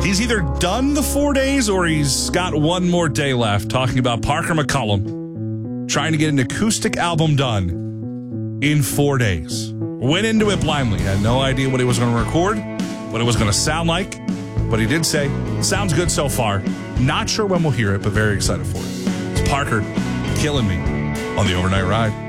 He's either done the 4 days or he's got one more day left, talking about Parker McCollum trying to get an acoustic album done in 4 days. Went into it blindly. Had no idea what he was going to record, what it was going to sound like. But he did say, sounds good so far. Not sure when we'll hear it, but very excited for it. It's Parker killing me on the Overnight Ride.